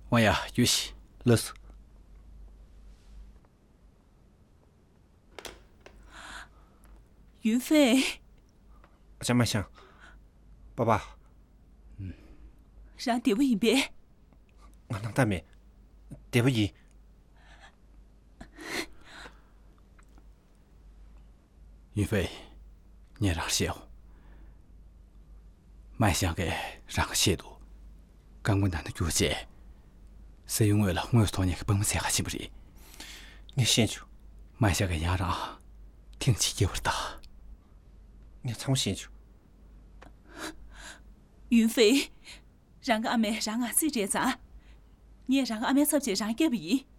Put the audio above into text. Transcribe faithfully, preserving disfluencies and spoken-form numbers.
王爷有喜乐死。 云飞， 江满香，爸爸， 嗯， 让爹不一别。 我能大妹，爹不依。 云飞，你让谢乎？满香给让个谢度，刚我难的有些，是因为了我托你个本色还是不是？ 你先去。 满香给伢让，挺起有的。 你从先去。 云飞，让个阿妹让俺自己咋？你也让个阿妹自己让给不依？